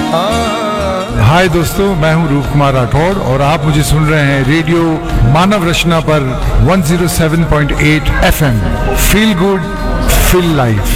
हाय दोस्तों, मैं हूं रूप कुमार राठौड़ और आप मुझे सुन रहे हैं रेडियो मानव रचना पर 107.8 FM। Feel good, feel life.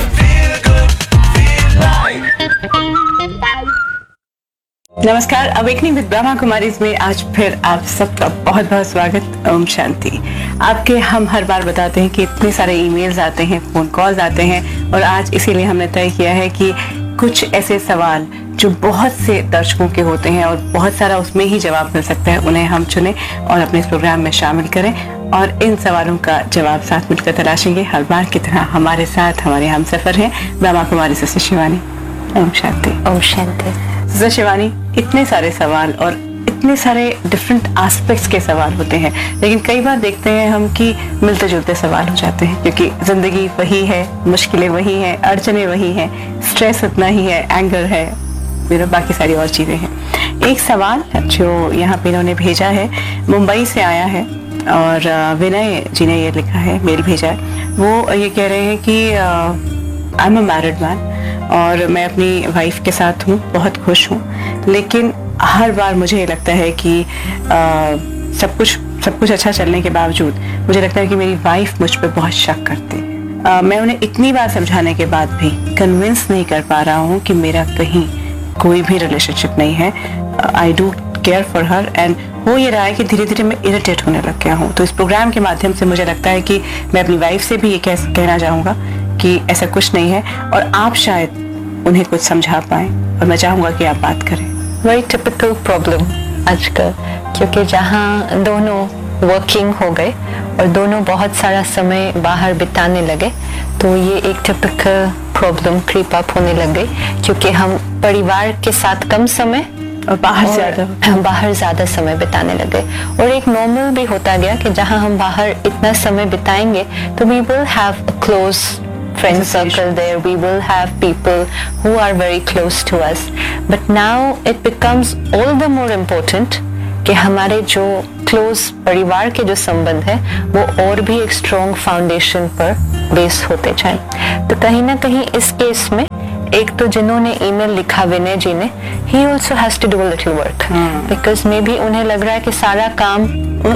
नमस्कार, अवेकनिंग विद ब्रह्मा कुमारी में आज फिर आप सबका बहुत बहुत स्वागत। ओम शांति। आपके हम हर बार बताते हैं कि इतने सारे ईमेल्स आते हैं, फोन कॉल्स आते हैं, और आज इसीलिए हमने तय किया है कि कुछ ऐसे सवाल जो बहुत से दर्शकों के होते हैं और बहुत सारा उसमें ही जवाब मिल सकता है, उन्हें हम चुनें और अपने इस प्रोग्राम में शामिल करें और इन सवालों का जवाब साथ मिलकर तलाशेंगे। हर बार की तरह हमारे साथ हमारे हम सफर हैं ब्रह्मा कुमारी सिस्टर शिवानी। ओम शांति। ओम शांति। सिस्टर शिवानी, इतने सारे सवाल और इतने सारे डिफरेंट एस्पेक्ट्स के सवाल होते हैं, लेकिन कई बार देखते हैं हम कि मिलते जुलते सवाल हो जाते हैं, क्योंकि जिंदगी वही है, मुश्किलें वही हैं, अड़चने वही हैं, स्ट्रेस उतना ही है, एंगर है, फिर बाकी सारी और चीजें हैं। एक सवाल जो यहाँ पे इन्होंने भेजा है, मुंबई से आया है और विनय जी ने ये लिखा है, मेल भेजा है। वो ये कह रहे हैं कि I am a married man और मैं अपनी वाइफ के साथ हूँ, बहुत खुश हूँ, लेकिन हर बार मुझे ये लगता है कि सब कुछ अच्छा चलने के बावजूद मुझे लगता है कि मेरी वाइफ मुझ पर बहुत शक करती है। मैं उन्हें इतनी बार समझाने के बाद भी कन्विंस नहीं कर पा रहा हूँ कि मेरा कहीं कोई भी रिलेशनशिप नहीं है। I do care for her and हो ये रहा है कि धीरे धीरे मैं इरिटेट होने लग गया हूँ। तो इस प्रोग्राम के माध्यम से मुझे लगता है कि मैं अपनी वाइफ से भी ये कहना चाहूँगा कि ऐसा कुछ नहीं है और आप शायद उन्हें कुछ समझा पाएं, और मैं चाहूँगा कि आप बात करें। वही टिपिकल प्रॉब्लम आजकल, क्योंकि जहाँ दोनों वर्किंग हो गए और दोनों बहुत सारा समय बाहर बिताने लगे, तो ये एक टिपिकल प्रॉब्लम क्रीप अप होने लग गई, क्योंकि हम परिवार के साथ कम समय और बाहर ज्यादा समय बिताने लगे। और एक नॉर्मल भी होता गया कि जहाँ हम बाहर इतना समय बिताएंगे तो we will have a close friend circle there, we will have people who are very close to us, but now it becomes all the more important कि हमारे जो क्लोज परिवार के जो संबंध है वो और भी एक स्ट्रॉन्ग फाउंडेशन पर बेस होते जाए। तो कहीं ना कहीं इस केस में एक तो जिन्होंने ईमेल लिखा विनय जी ने, he also has to do a little work because maybe उन्हें लग रहा है कि सारा काम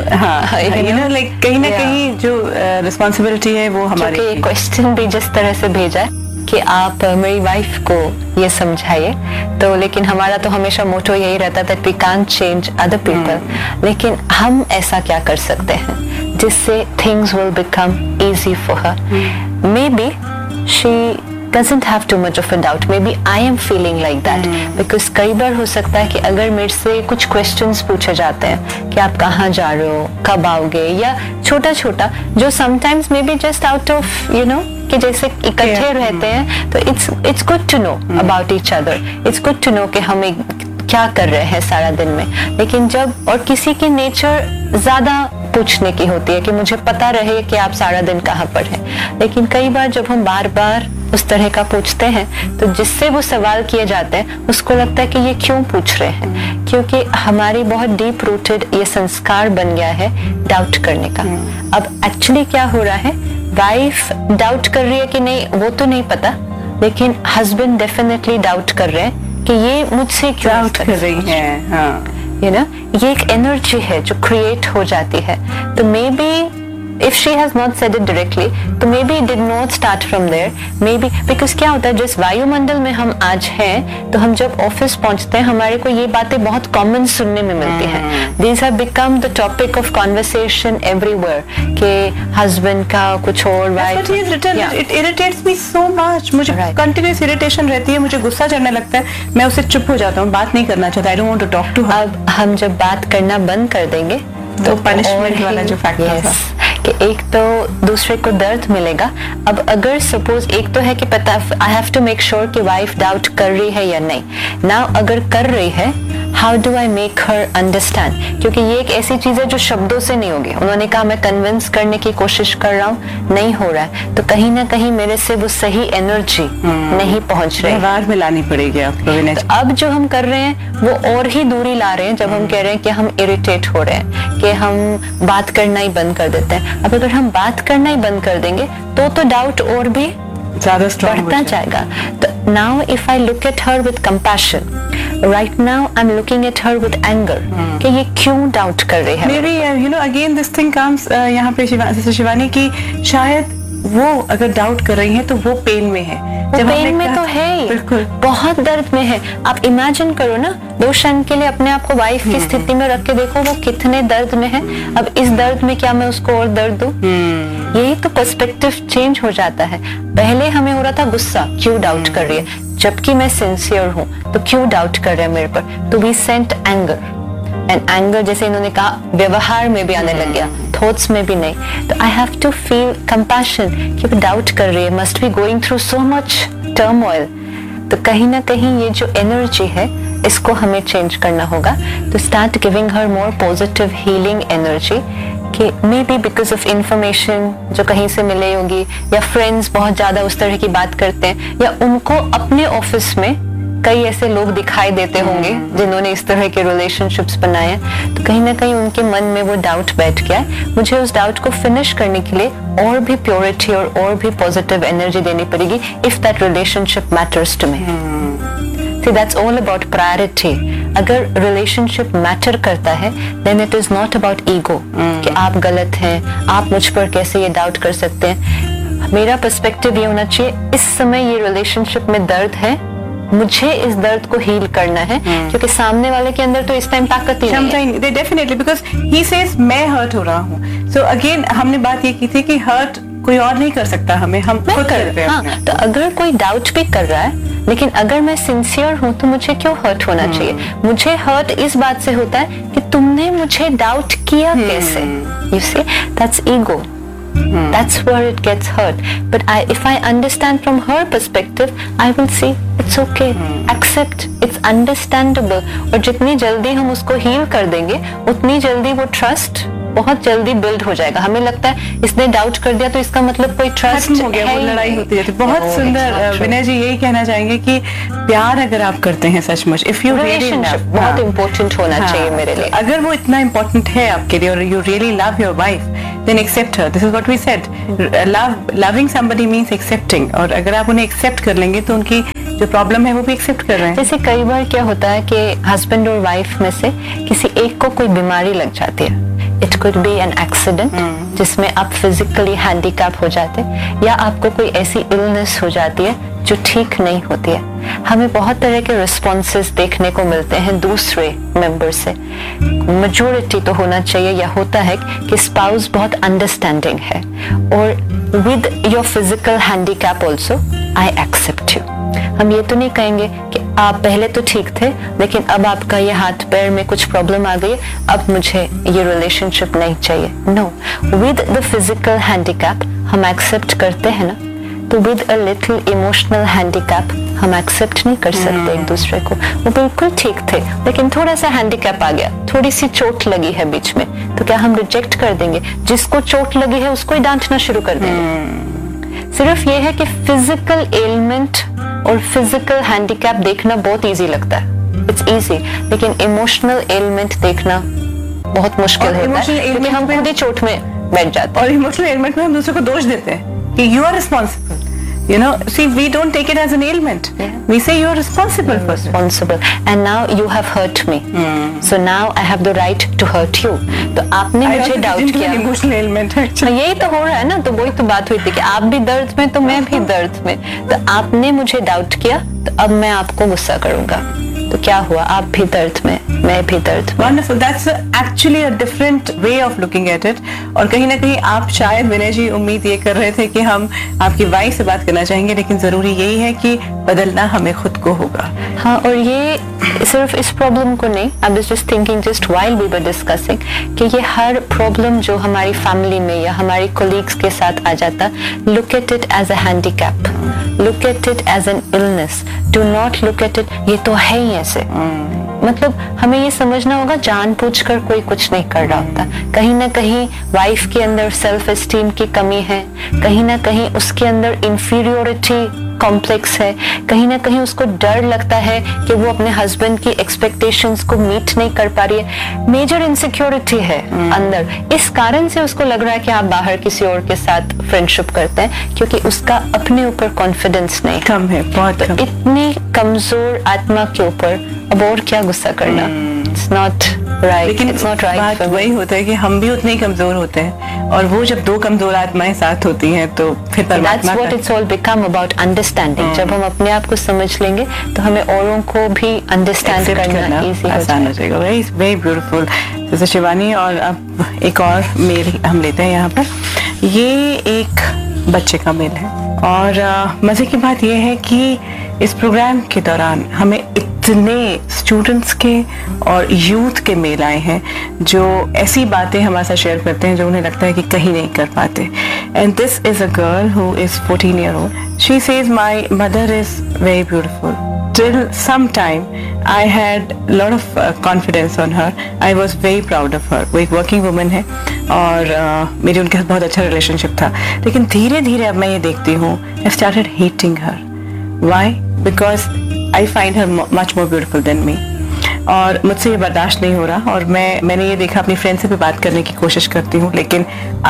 कहीं ना कहीं जो रिस्पॉन्सिबिलिटी है वो हमारी। ये क्वेश्चन भी जिस तरह से भेजा है कि आप मेरी वाइफ को ये समझाइए, तो लेकिन हमारा तो हमेशा मोटो यही रहता था we can't change other people, लेकिन हम ऐसा क्या कर सकते हैं जिससे things will become easy for her. May be she doesn't have too much of a doubt, maybe I am feeling like that because कई बार हो सकता है कि अगर मेरे से कुछ questions पूछे जाते हैं कि आप कहाँ जा रहे हो, कब आओगे, या छोटा छोटा जो sometimes maybe just out of you know कि जैसे इकट्ठे रहते हैं, तो it's good to know about each other, it's good to know कि हम क्या कर रहे हैं सारा दिन में। लेकिन जब और किसी की नेचर ज्यादा पूछने की होती है कि मुझे पता रहे कि आप सारा दिन कहाँ पर हैं, लेकिन कई बार जब हम बार बार उस तरह का पूछते हैं तो जिससे वो सवाल किए जाते हैं उसको लगता है कि ये क्यों पूछ रहे हैं, क्योंकि हमारी बहुत डीप रूटेड ये संस्कार बन गया है डाउट करने का। अब एक्चुअली क्या हो रहा है, वाइफ डाउट कर रही है कि नहीं वो तो नहीं पता, लेकिन हस्बैंड डेफिनेटली डाउट कर रहे हैं कि ये मुझसे क्यों डाउट कर रही है। हाँ, ये एक एनर्जी है जो क्रिएट हो जाती है। तो may be if she has not said it directly, तो maybe it did not start from there, maybe because क्या होता है, जिस वायुमंडल में हम आज हैं, तो हम जब ऑफिस पहुंचते हैं हमारे को ये बातें बहुत कॉमन सुनने में मिलती हैं। These have become the topic of conversation everywhere कि हस्बैंड का कुछ और wife. It irritates me so much, मुझे कंटिन्यूस इरिटेशन रहती है, मुझे गुस्सा चढ़ने लगता है, मैं उससे चुप हो जाता हूँ, बात नहीं करना चाहता, I don't want to talk to her। अब हम जब बात करना बंद कर देंगे तो पनिशमेंट वाला जो फैक्टर था कि एक तो दूसरे को दर्द मिलेगा। अब अगर सपोज एक तो है कि पता I have to make sure कि वाइफ डाउट कर रही है या नहीं, ना अगर कर रही है how do I make her understand, क्योंकि ये एक ऐसी चीज है जो शब्दों से नहीं होगी। उन्होंने कहा मैं कन्विंस करने की कोशिश कर रहा हूँ, नहीं हो रहा है, तो कहीं ना कहीं मेरे से वो सही एनर्जी नहीं पहुंच रही, व्यवहार में लानी पड़ेगी आपको। तो अब जो हम कर रहे हैं वो और ही दूरी ला रहे हैं जब हम कह रहे हैं कि हम इरिटेट हो रहे हैं, कि हम बात करना ही बंद कर देते हैं। अब अगर हम बात करना ही बंद कर देंगे तो डाउट और भी ज्यादा स्ट्रॉन्ग बढ़ता जाएगा। तो now if I look at her with compassion, right now I am looking at her with anger कि ये क्यों डाउट कर रही है। मेरी you know again this thing comes यहाँ पे शिवानी की शायद वो अगर डाउट कर रही है तो वो पेन में है। वो पेन में तो है ही, बिल्कुल बहुत दर्द में है। आप इमेजिन करो ना, 2 क्षण के लिए अपने आप को वाइफ की स्थिति में रख के देखो वो कितने दर्द में है। अब इस दर्द में क्या मैं उसको और दर्द दूं? यही तो पर्सपेक्टिव चेंज हो जाता है। पहले हमें हो रहा था गुस्सा, क्यों डाउट कर रही है, जबकि मैं सिंसियर हूँ तो क्यों डाउट कर रहे हैं मेरे पर। तो we sent anger, and anger जैसे इन्होंने कहा व्यवहार में भी आने लग गया, थॉट्स में भी नहीं। तो I have to feel compassion कि वो डाउट कर रही है, must be going through so much turmoil. तो कहीं ना कहीं ये जो एनर्जी है इसको हमें चेंज करना होगा। तो start giving her more positive healing energy कि may be because of information जो कहीं से मिले होगी, या फ्रेंड्स बहुत ज्यादा उस तरह की बात करते हैं, या उनको अपने ऑफिस में कई ऐसे लोग दिखाई देते होंगे जिन्होंने इस तरह के रिलेशनशिप्स बनाए हैं। तो कहीं ना कहीं उनके मन में वो डाउट बैठ गया है। मुझे उस डाउट को फिनिश करने के लिए और भी प्योरिटी और भी पॉजिटिव एनर्जी देनी पड़ेगी if that relationship matters to me. See, that's all about priority. अगर रिलेशनशिप मैटर करता है then it is not about ego कि आप गलत हैं, आप मुझ पर कैसे ये डाउट कर सकते हैं। मेरा पर्सपेक्टिव ये होना चाहिए, इस समय ये रिलेशनशिप में दर्द है, मुझे इस दर्द को हील करना है, क्योंकि सामने वाले के अंदर तो इस टाइम ताकत ही नहीं है। They definitely because he says मैं हर्ट हो रहा हूँ। So again हमने बात ये की थी कि हर्ट कोई और नहीं कर सकता, हम खुद करते हैं। हाँ, तो अगर कोई डाउट भी कर रहा है, लेकिन अगर मैं सिंसियर हूँ तो मुझे क्यों हर्ट होना चाहिए? मुझे हर्ट इस बात से होता है कि तुमने मुझे डाउट किया कैसे। You see, that's ego. That's where it gets hurt. But if I understand from her perspective, I will see it's okay. Accept. It's understandable. और जितनी जल्दी हम उसको हील कर देंगे, उतनी जल्दी वो ट्रस्ट बहुत जल्दी बिल्ड हो जाएगा। हमें लगता है इसने डाउट कर दिया तो इसका मतलब कोई ट्रस्ट हो गया, वो लड़ाई होती रहती है। बहुत सुंदर विनय जी यही कहना चाहेंगे कि प्यार अगर आप करते हैं सचमुच, इफ यू रियली लव, बहुत इम्पोर्टेंट होना चाहिए मेरे लिए। अगर वो इतना इम्पोर्टेंट है आपके लिए और you really love your wife, then accept her. This is what we said, loving somebody means accepting. और अगर आप उन्हें एक्सेप्ट कर लेंगे तो उनकी जो प्रॉब्लम है वो भी एक्सेप्ट कर रहे हैं। जैसे कई बार क्या होता है कि हस्बैंड और वाइफ में से किसी एक को कोई बीमारी लग जाती है। It could be an accident जिसमें आप फिजिकली हैंडीकैप हो जाते हैं, या आपको कोई ऐसी इलनेस हो जाती है जो ठीक नहीं होती है। हमें बहुत तरह के रिस्पॉन्सेस देखने को मिलते हैं दूसरे मेंबर से। मेजॉरिटी तो होना चाहिए या होता है कि स्पाउस बहुत अंडरस्टैंडिंग है, और with your physical handicap also I accept you. हम ये तो नहीं कहेंगे कि आप पहले तो ठीक थे लेकिन अब आपका ये हाथ पैर में कुछ प्रॉब्लम आ गई, अब मुझे ये रिलेशनशिप नहीं चाहिए। No, with the physical handicap हम एक्सेप्ट करते हैं ना, तो with a little emotional handicap हम एक्सेप्ट नहीं कर सकते एक दूसरे को। वो बिल्कुल ठीक थे लेकिन थोड़ा सा हैंडीकैप आ गया, थोड़ी सी चोट लगी है बीच में, तो क्या हम रिजेक्ट कर देंगे? जिसको चोट लगी है उसको ही डांटना शुरू कर देंगे। सिर्फ ये है कि फिजिकल एलिमेंट और फिजिकल हैंडीकैप देखना बहुत इजी लगता है, इट्स इजी, लेकिन इमोशनल एलिमेंट देखना बहुत मुश्किल होता है क्योंकि हम खुद ही चोट में बैठ जाते हैं। और इमोशनल एलिमेंट में हम दूसरे को दोष देते हैं कि you are responsible. You know, see, we don't take it as an ailment. Yeah. We say you're responsible for it. Responsible. And now you have hurt me. So now I have the right to hurt you. तो आपने मुझे doubt किया। Emotional element यही तो हो रहा है ना, तो वही तो बात हुई थी कि आप भी दर्द में तो मैं भी दर्द में। तो आपने मुझे डाउट किया तो अब मैं आपको गुस्सा करूंगा, तो क्या हुआ? आप भी दर्द में, मैं भी दर्द में। Wonderful. That's actually a different way of looking at it. और कहीं ना कहीं आप शायद विनय जी उम्मीद ये कर रहे थे कि हम आपकी वाइफ से बात करना चाहेंगे, लेकिन जरूरी यही है कि बदलना हमें खुद को होगा। हाँ, और ये सिर्फ इस प्रॉब्लम को नहीं, I was just thinking just while we were discussing कि ये हर प्रॉब्लम जो हमारी फैमिली में या हमारी कोलीग्स के साथ आ जाता, look at it as a handicap, look at it as an illness, do not look at it ये तो है ही ऐसे। मतलब हमें ये समझना होगा जानबूझकर कोई कुछ नहीं कर रहा होता। कहीं ना कहीं वाइफ के अंदर सेल्फ एस्टीम की कमी है, कहीं ना कहीं उसके अंदर इंफीरियोरिटी कॉम्प्लेक्स है, कहीं ना कहीं उसको डर लगता है कि वो अपने हस्बैंड की एक्सपेक्टेशंस को मीट नहीं कर पा रही है, मेजर इनसिक्योरिटी है अंदर। इस कारण से उसको लग रहा है कि आप बाहर किसी और के साथ फ्रेंडशिप करते हैं, क्योंकि उसका अपने ऊपर कॉन्फिडेंस नहीं कम है, बहुत कम। इतनी कमजोर आत्मा के ऊपर अब और क्या गुस्सा करना। इट्स नॉट राइट, लेकिन इट्स नॉट राइट। बात वही होता है कि हम भी उतने ही कमजोर होते हैं, और वो जब दो कमजोर आत्माएं साथ होती हैं तो फिर That's परमात्मा what it's all become about, understanding. जब हम अपने आप को समझ लेंगे तो हमें औरों को भी अंडरस्टैंड accept करना इजी हो आसान हो जाएगा। जाएगा। वेरी वेरी ब्यूटीफुल जैसे शिवानी। और अब एक और मेल हम लेते हैं यहाँ पर। ये एक बच्चे का मेल है, और मजे की बात यह है कि इस प्रोग्राम के दौरान हमें इतने स्टूडेंट्स के और यूथ के मेल आए हैं जो ऐसी बातें हमारे साथ शेयर करते हैं जो उन्हें लगता है कि कहीं नहीं कर पाते। And this is a girl who is 14 year old. She says my mother is very beautiful. Till some time I had a lot of confidence on her. I was very proud of her. वो एक working woman है और मेरी उनके साथ बहुत अच्छा relationship था, लेकिन धीरे धीरे अब मैं ये देखती हूँ I started hating her. Why? Because I find her much more beautiful than me. और मुझसे ये बर्दाश्त नहीं हो रहा, और मैंने ये देखा, अपनी फ्रेंड से भी बात करने की कोशिश करती हूँ, लेकिन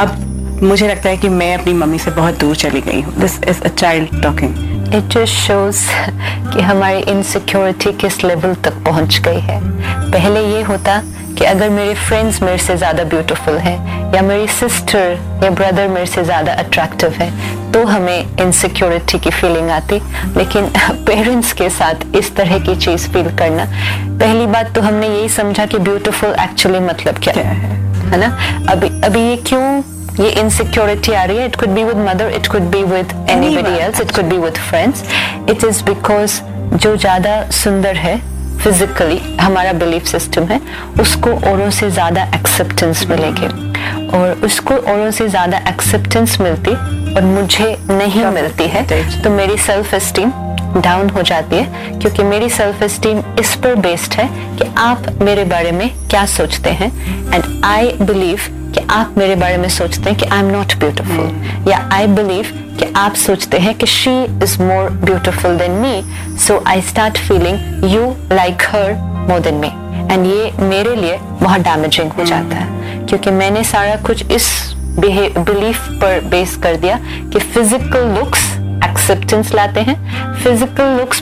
अब मुझे लगता है कि मैं अपनी मम्मी से बहुत दूर चली गई हूँ। This is a child talking. It just shows कि हमारी इनसिक्योरिटी किस लेवल तक पहुंच गई है। पहले ये होता कि अगर मेरे फ्रेंड्स मेरे से ज्यादा ब्यूटीफुल है, या मेरी सिस्टर या ब्रदर मेरे से ज्यादा अट्रैक्टिव है, तो हमें इनसिक्योरिटी की फीलिंग आती। लेकिन पेरेंट्स के साथ इस तरह की चीज फील करना, पहली बात तो हमने यही समझा कि ब्यूटीफुल एक्चुअली मतलब क्या है ना। अभी ये क्यों ये इनसिक्योरिटी आ रही है? It could be with mother, it could be with anybody else, it could be with friends. It is because जो ज्यादा सुंदर है फिजिकली, हमारा बिलीफ सिस्टम है, उसको औरों से ज्यादा एक्सेप्टेंस मिलेगी, और उसको औरों से ज्यादा एक्सेप्टेंस मिलती और मुझे नहीं मिलती है, तो मेरी सेल्फ एस्टीम डाउन हो जाती है। क्योंकि मेरी सेल्फ एस्टीम इस पर बेस्ड है कि आप मेरे बारे में क्या सोचते हैं, एंड आई बिलीव कि आप मेरे बारे में सोचते हैं कि आई एम नॉट ब्यूटीफुल, या आई बिलीव कि आप सोचते हैं कि she is more beautiful than me, so I start feeling you like her more than me, and ये मेरे लिए बहुत डैमेजिंग हो जाता है, क्योंकि मैंने सारा कुछ इस बिलीफ पर बेस कर दिया कि फिजिकल लुक्स एक्सेप्टेंस लाते हैं, फिजिकल लुक्स